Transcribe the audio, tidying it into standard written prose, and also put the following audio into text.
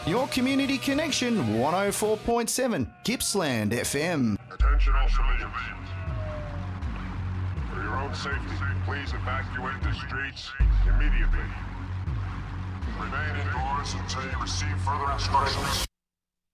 Your community connection 104.7 Gippsland FM. Attention all civilians. For your own safety, please evacuate the streets immediately. Remain indoors until you receive further instructions.